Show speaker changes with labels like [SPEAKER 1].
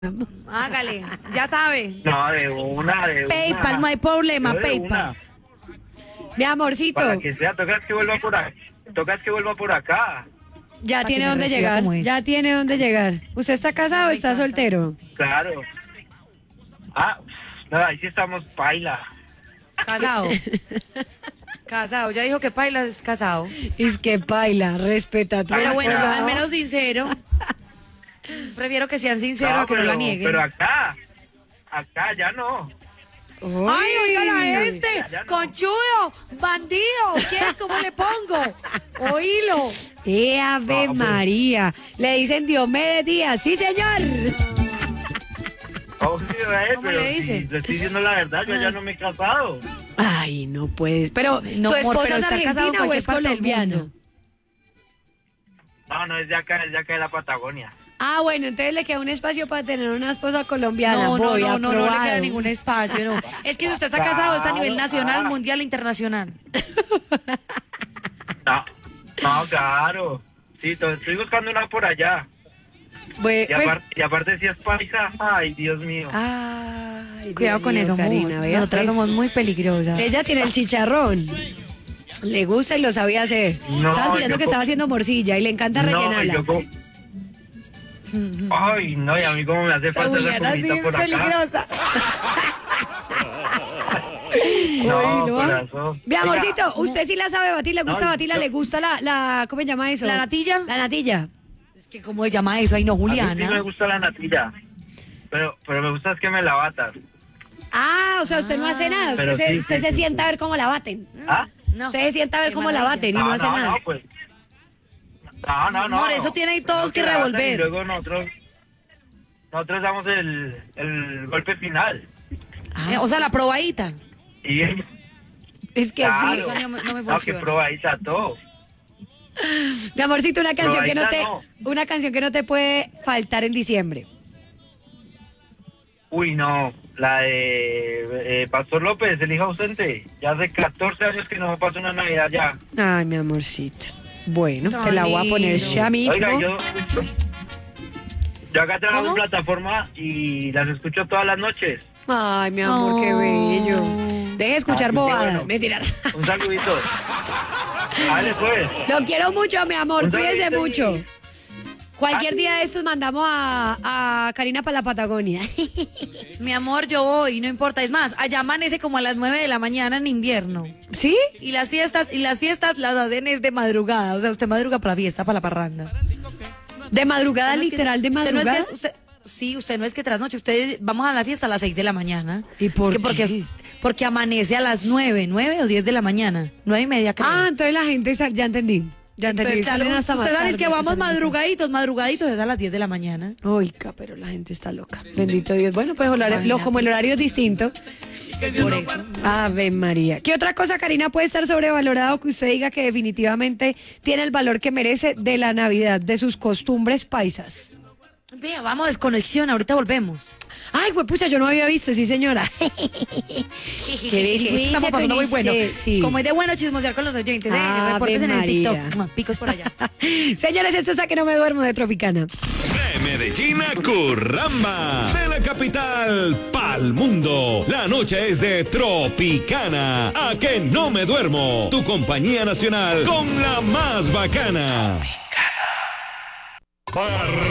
[SPEAKER 1] Hágale, ya sabe.
[SPEAKER 2] No, de una.
[SPEAKER 1] PayPal, no hay problema,
[SPEAKER 2] Yo de
[SPEAKER 1] PayPal.
[SPEAKER 2] una.
[SPEAKER 3] Mi amorcito,
[SPEAKER 2] Para que sea, tocas que vuelva por acá. Tocas que vuelva por acá.
[SPEAKER 3] ya
[SPEAKER 1] Para
[SPEAKER 3] tiene
[SPEAKER 1] que me
[SPEAKER 3] dónde
[SPEAKER 1] reciba
[SPEAKER 3] llegar.
[SPEAKER 1] como es.
[SPEAKER 3] Ya tiene dónde llegar. ¿Usted está casado o está soltero?
[SPEAKER 2] Claro. Ah, no, ahí sí estamos paila.
[SPEAKER 1] Casado. Casado, ya dijo que Paila es casado.
[SPEAKER 3] Es que paila, respeta tu
[SPEAKER 1] Pero bueno,
[SPEAKER 3] esposa.
[SPEAKER 1] al menos sincero. Prefiero que sean sinceros a que no la nieguen.
[SPEAKER 2] Pero acá ya no.
[SPEAKER 1] ¡Ay, oígala
[SPEAKER 2] Ya no.
[SPEAKER 1] ¡Conchudo! ¡Bandido! ¿Qué? ¿Cómo le pongo? ¡Oílo!
[SPEAKER 3] Ave
[SPEAKER 2] No, pues.
[SPEAKER 3] María. Le dicen Diomedes Díaz. ¡Sí, señor!
[SPEAKER 2] Obvio,
[SPEAKER 1] ¿Cómo
[SPEAKER 2] pero
[SPEAKER 1] le dice?
[SPEAKER 2] si le estoy diciendo la verdad, yo ya no me he casado.
[SPEAKER 3] Ay, no puedes. Pero,
[SPEAKER 1] No,
[SPEAKER 3] ¿tu
[SPEAKER 1] amor,
[SPEAKER 3] esposa
[SPEAKER 1] pero
[SPEAKER 3] es
[SPEAKER 1] está casado en
[SPEAKER 3] argentina o
[SPEAKER 1] cualquier
[SPEAKER 3] es
[SPEAKER 1] parte del
[SPEAKER 3] colombiano?
[SPEAKER 1] mundo.
[SPEAKER 2] No, es de acá de la Patagonia.
[SPEAKER 3] Ah, bueno, entonces le queda un espacio para tener una esposa colombiana.
[SPEAKER 1] No,
[SPEAKER 3] Voy,
[SPEAKER 1] no le
[SPEAKER 3] aprobado.
[SPEAKER 1] queda ningún espacio, no. Es que si usted está casado, está a nivel nacional, mundial, internacional.
[SPEAKER 2] No, claro. Sí, estoy buscando una por allá.
[SPEAKER 3] Pues,
[SPEAKER 2] Y aparte si es paisa, ay, Dios mío.
[SPEAKER 3] ay,
[SPEAKER 1] Cuidado
[SPEAKER 3] Dios
[SPEAKER 1] con
[SPEAKER 3] mío,
[SPEAKER 1] eso,
[SPEAKER 3] Karina,
[SPEAKER 1] amor.
[SPEAKER 3] vea,
[SPEAKER 1] Nosotras
[SPEAKER 3] pues.
[SPEAKER 1] somos muy peligrosas.
[SPEAKER 3] Ella tiene el chicharrón. Le gusta y lo sabía hacer.
[SPEAKER 2] No,
[SPEAKER 3] Estaba escuchando
[SPEAKER 2] yo
[SPEAKER 3] que estaba haciendo morcilla y le encanta rellenarla.
[SPEAKER 2] Ay, no, y a mí como me hace falta esa comidita por acá.
[SPEAKER 3] peligrosa.
[SPEAKER 2] No,
[SPEAKER 3] Ay, no.
[SPEAKER 2] corazón.
[SPEAKER 3] Mi amorcito,
[SPEAKER 2] Oiga,
[SPEAKER 3] usted sí la sabe batir, le gusta
[SPEAKER 2] No,
[SPEAKER 3] batirla,
[SPEAKER 2] yo-
[SPEAKER 3] le gusta la ¿cómo se llama eso?
[SPEAKER 1] ¿La natilla?
[SPEAKER 3] La natilla.
[SPEAKER 1] Es que, ¿cómo se llama eso? Ay, no,
[SPEAKER 2] a mí sí me
[SPEAKER 1] Juliana.
[SPEAKER 2] gusta la natilla. Pero me gusta es que me la batas.
[SPEAKER 3] Ah, o sea, usted no hace nada, usted,
[SPEAKER 2] Pero sí,
[SPEAKER 3] usted
[SPEAKER 2] sí,
[SPEAKER 3] se
[SPEAKER 2] sí,
[SPEAKER 3] sienta a ver cómo la baten.
[SPEAKER 2] ¿Ah?
[SPEAKER 1] No.
[SPEAKER 3] Usted se sienta a ver
[SPEAKER 1] Qué
[SPEAKER 3] cómo la
[SPEAKER 1] maravilla.
[SPEAKER 3] baten y no hace nada.
[SPEAKER 2] Pues. No.
[SPEAKER 1] Amor, eso tiene todos que
[SPEAKER 2] la batan
[SPEAKER 1] revolver.
[SPEAKER 2] Y luego nosotros damos el golpe final.
[SPEAKER 1] O sea, la probadita.
[SPEAKER 2] Y
[SPEAKER 3] Es que
[SPEAKER 2] claro,
[SPEAKER 3] sí.
[SPEAKER 1] Eso no me
[SPEAKER 2] no, que
[SPEAKER 1] funciona.
[SPEAKER 2] probadita todo.
[SPEAKER 3] Mi amorcito, una canción que no te,
[SPEAKER 2] Probadita
[SPEAKER 3] una canción que no te puede faltar en diciembre.
[SPEAKER 2] Uy, no, la de Pastor López, el hijo ausente. Ya hace 14 años que no me pasa una Navidad ya.
[SPEAKER 3] Ay, mi amorcito. Bueno, te la voy a poner
[SPEAKER 1] lindo.
[SPEAKER 3] ya mismo.
[SPEAKER 2] Oiga, yo acá trabajo en
[SPEAKER 1] ¿Cómo?
[SPEAKER 2] plataforma y las escucho todas las noches.
[SPEAKER 3] Ay, mi amor, qué bello. Deje de escuchar
[SPEAKER 2] Ah, qué
[SPEAKER 3] bobadas.
[SPEAKER 2] bueno.
[SPEAKER 3] Mentira.
[SPEAKER 2] Un saludito. Dale, pues.
[SPEAKER 3] Lo quiero mucho, mi amor.
[SPEAKER 2] Un
[SPEAKER 3] Cuídese
[SPEAKER 2] saludito
[SPEAKER 3] mucho.
[SPEAKER 2] y-
[SPEAKER 3] Cualquier día de estos mandamos a Karina para la Patagonia.
[SPEAKER 1] Mi amor, yo voy, no importa. Es más, allá amanece como a las 9 de la mañana en invierno.
[SPEAKER 3] ¿Sí?
[SPEAKER 1] Y las fiestas las hacen es de madrugada. O sea, usted madruga para la fiesta, para la parranda.
[SPEAKER 3] De madrugada,
[SPEAKER 1] Usted no es que-
[SPEAKER 3] literal, de
[SPEAKER 1] usted no es
[SPEAKER 3] madrugada.
[SPEAKER 1] que- usted no es que trasnoche. Usted, vamos a la fiesta a las 6 de la mañana.
[SPEAKER 3] ¿Y por
[SPEAKER 1] Es que
[SPEAKER 3] qué?
[SPEAKER 1] porque amanece a las 9 o 10 de la mañana. 9:30, creo.
[SPEAKER 3] Ah, entonces la gente, ya entendí. Ya entendí.
[SPEAKER 1] Entonces, claro,
[SPEAKER 3] Salen hasta
[SPEAKER 1] usted
[SPEAKER 3] más
[SPEAKER 1] sabe
[SPEAKER 3] tarde,
[SPEAKER 1] que vamos
[SPEAKER 3] salen más
[SPEAKER 1] madrugaditos, es a las 10 de la mañana.
[SPEAKER 3] tarde. Oiga, pero la gente está loca. Bendito Dios. Bueno, pues como el horario es distinto.
[SPEAKER 1] Por eso.
[SPEAKER 3] Ave María. ¿Qué otra cosa, Karina, puede estar sobrevalorado que usted diga que definitivamente tiene el valor que merece de la Navidad, de sus costumbres paisas?
[SPEAKER 1] Vea, vamos, desconexión, ahorita volvemos.
[SPEAKER 3] Ay, pucha, yo no había visto, sí, señora. vergüenza
[SPEAKER 1] Estamos pasando muy bueno.
[SPEAKER 3] sí.
[SPEAKER 1] Como es de bueno chismosear con los oyentes,
[SPEAKER 3] Ave
[SPEAKER 1] reportes en el
[SPEAKER 3] María.
[SPEAKER 1] TikTok. Picos por allá.
[SPEAKER 3] Señores, esto es A Que No Me Duermo de Tropicana.
[SPEAKER 4] De Medellín a Curramba, de la capital pa'l mundo. La noche es de Tropicana. A Que No Me Duermo, tu compañía nacional con la más bacana.